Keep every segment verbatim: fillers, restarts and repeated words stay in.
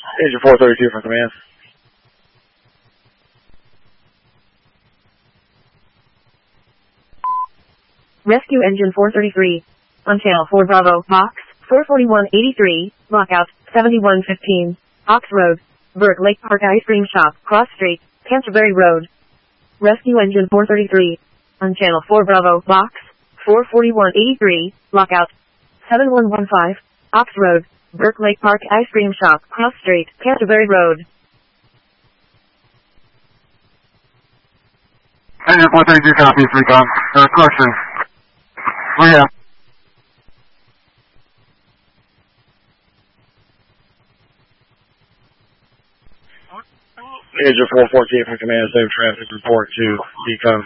Engine four thirty-two for command. Rescue Engine four thirty-three. On Channel four Bravo, Box, four forty-one eighty-three, lockout, seventy-one fifteen, Ox Road, Burke Lake Park Ice Cream Shop, Cross Street, Canterbury Road. Rescue Engine four thirty-three. On Channel four Bravo, Box, four forty-one eighty-three, lockout, seven one one five, Ox Road, Burke Lake Park Ice Cream Shop, Cross Street, Canterbury Road. Engine four thirty-two copies, recon. Uh, question. Oh yeah. Engine four fourteen for command, same traffic report to decom.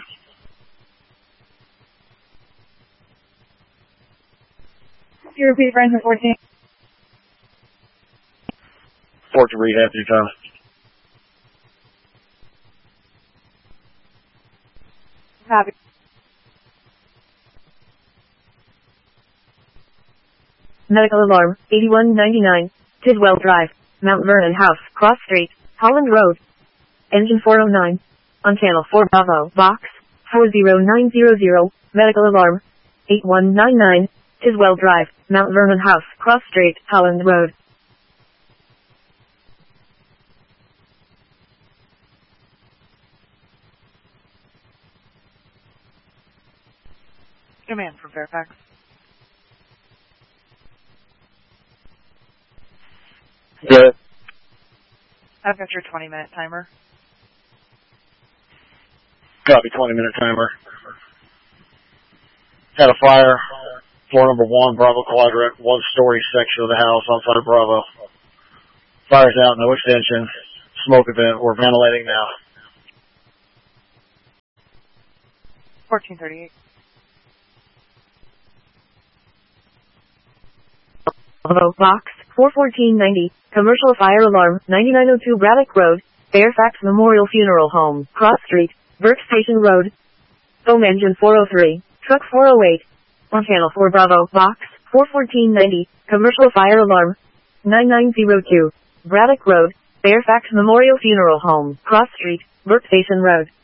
Can you repeat for engine fourteen? Report to rehab decom. Copy. Medical alarm, eighty-one ninety-nine, Tidwell Drive, Mount Vernon House, Cross Street, Holland Road. Engine four oh nine. On Channel four Bravo, Box, four zero nine zero zero, medical alarm, eighty-one ninety-nine, Tidwell Drive, Mount Vernon House, Cross Street, Holland Road. Command from Fairfax. Good. I've got your twenty minute timer. Copy, twenty minute timer. Had a fire, floor number one, Bravo Quadrant, one story section of the house outside of Bravo. Fire's out, no extension, smoke event, we're ventilating now. fourteen thirty-eight. Bravo, Box, four fourteen ninety, commercial fire alarm, ninety-nine oh two Braddock Road, Fairfax Memorial Funeral Home, Cross Street, Burke Station Road. Home Engine four oh three, Truck four oh eight. On Channel four Bravo, Box, four fourteen ninety, commercial fire alarm, ninety-nine oh two, Braddock Road, Fairfax Memorial Funeral Home, Cross Street, Burke Station Road.